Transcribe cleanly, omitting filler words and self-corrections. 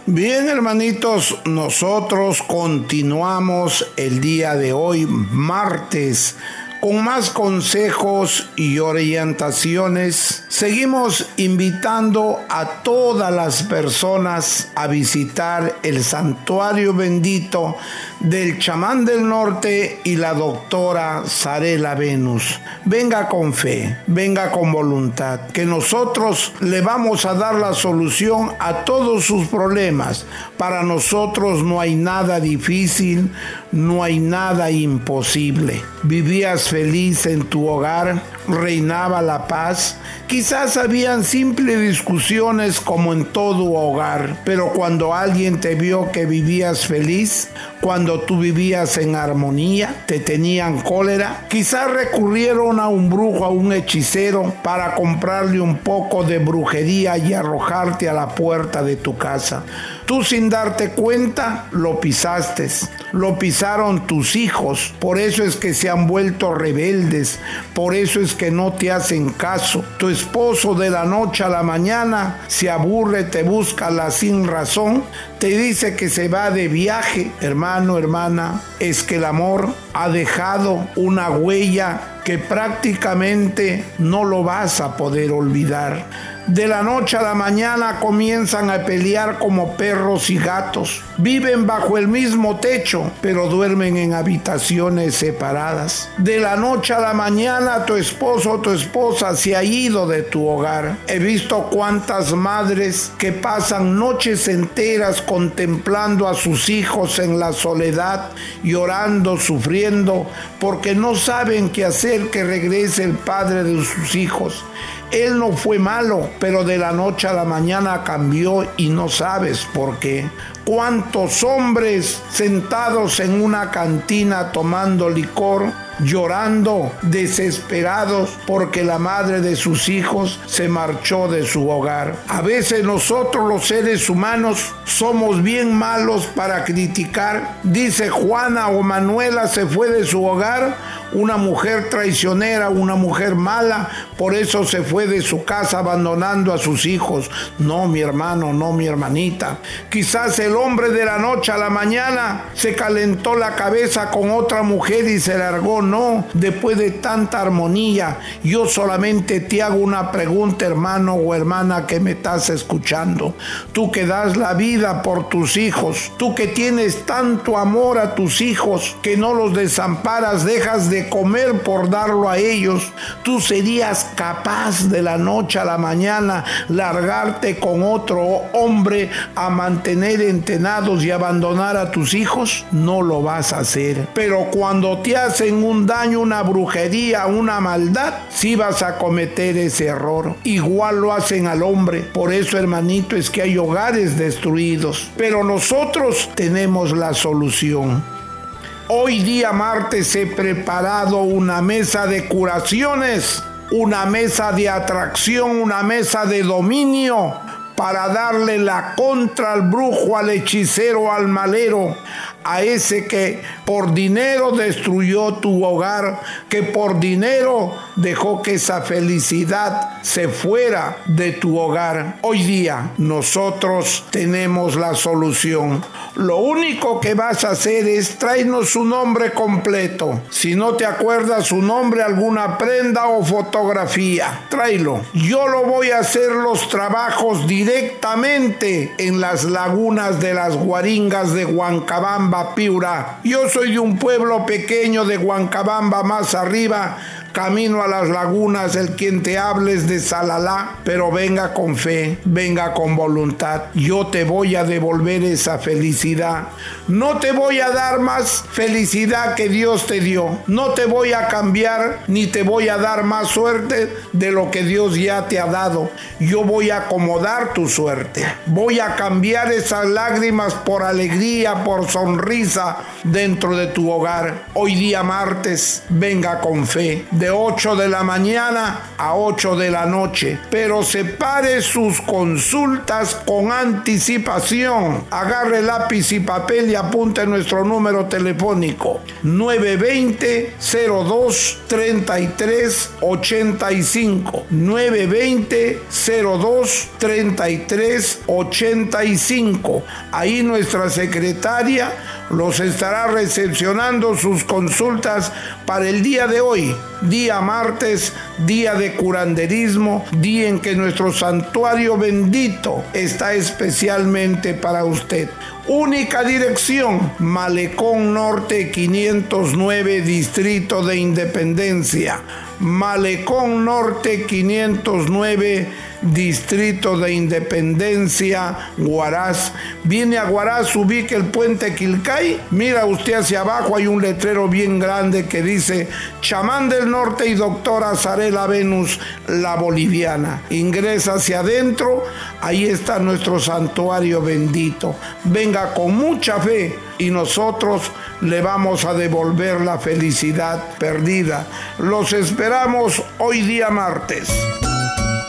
Bien, hermanitos, nosotros continuamos el día de hoy, martes, con más consejos y orientaciones. Seguimos invitando a todas las personas a visitar el santuario bendito del chamán del norte y la doctora Zarela Venus. Venga con fe, venga con voluntad, que nosotros le vamos a dar la solución a todos sus problemas. Para nosotros no hay nada difícil, no hay nada imposible. Vivías feliz en tu hogar, reinaba la paz. Quizás habían simples discusiones como en todo hogar, pero cuando alguien te vio que vivías feliz, cuando tú vivías en armonía, te tenían cólera, quizás recurrieron a un brujo, a un hechicero, para comprarle un poco de brujería y arrojarte a la puerta de tu casa. Tú, sin darte cuenta, lo pisaste, lo pisaron tus hijos, por eso es que se han vuelto rebeldes, por eso es que no te hacen caso. Tu esposo de la noche a la mañana se aburre, te busca la sin razón, te dice que se va de viaje. Hermano, hermana, es que el amor ha dejado una huella que prácticamente no lo vas a poder olvidar. De la noche a la mañana comienzan a pelear como perros y gatos. Viven bajo el mismo techo, pero duermen en habitaciones separadas. De la noche a la mañana tu esposo o tu esposa se ha ido de tu hogar. He visto cuántas madres que pasan noches enteras contemplando a sus hijos en la soledad, llorando, sufriendo, porque no saben qué hacer que regrese el padre de sus hijos. Él no fue malo, pero de la noche a la mañana cambió y no sabes por qué. ¿Cuántos hombres sentados en una cantina tomando licor, llorando, desesperados porque la madre de sus hijos se marchó de su hogar? A veces nosotros, los seres humanos, somos bien malos para criticar. Dice Juana o Manuela se fue de su hogar, una mujer traicionera, una mujer mala, por eso se fue de su casa abandonando a sus hijos. No, mi hermano, no, mi hermanita. Quizás el hombre de la noche a la mañana se calentó la cabeza con otra mujer y se largó. No, después de tanta armonía, yo solamente te hago una pregunta, hermano o hermana que me estás escuchando. Tú que das la vida por tus hijos, tú que tienes tanto amor a tus hijos, que no los desamparas, dejas de comer por darlo a ellos, ¿tú serías capaz de la noche a la mañana largarte con otro hombre a mantener entrenados y abandonar a tus hijos? No lo vas a hacer. Pero cuando te hacen un daño, una brujería, una maldad, sí vas a cometer ese error. Igual lo hacen al hombre. Por eso, hermanito, es que hay hogares destruidos. Pero nosotros tenemos la solución. Hoy día martes he preparado una mesa de curaciones, una mesa de atracción, una mesa de dominio para darle la contra al brujo, al hechicero, al malero, a ese que por dinero destruyó tu hogar, que por dinero dejó que esa felicidad se fuera de tu hogar. Hoy día nosotros tenemos la solución. Lo único que vas a hacer es traernos su nombre completo. Si no te acuerdas su nombre, alguna prenda o fotografía, tráelo. Yo lo voy a hacer los trabajos directamente en las lagunas de las Guaringas de Huancabamba, Piura. Yo soy de un pueblo pequeño de Huancabamba, más arriba, camino a las lagunas. El quien te hable es de Salalá, pero venga con fe, venga con voluntad. Yo te voy a devolver esa felicidad. No te voy a dar más felicidad que Dios te dio. No te voy a cambiar ni te voy a dar más suerte de lo que Dios ya te ha dado. Yo voy a acomodar tu suerte. Voy a cambiar esas lágrimas por alegría, por sonrisa, sonrisa dentro de tu hogar. Hoy día martes, venga con fe, de 8 de la mañana a 8 de la noche, pero separe sus consultas con anticipación. Agarre lápiz y papel y apunte nuestro número telefónico 920-02-33-85, 920-02-33-85. Ahí nuestra secretaria los estará recepcionando sus consultas para el día de hoy, día martes, día de curanderismo, día en que nuestro santuario bendito está especialmente para usted. Única dirección, Malecón Norte 509, Distrito de Independencia. Malecón Norte 509, Distrito de Independencia, Huaraz. Viene a Huaraz, ubique el puente Quilcay. Mira usted hacia abajo, hay un letrero bien grande que dice Chamán del Norte y Doctora Zarela Venus, la boliviana. Ingresa hacia adentro, ahí está nuestro santuario bendito. Venga con mucha fe y nosotros le vamos a devolver la felicidad perdida. Los esperamos hoy día martes.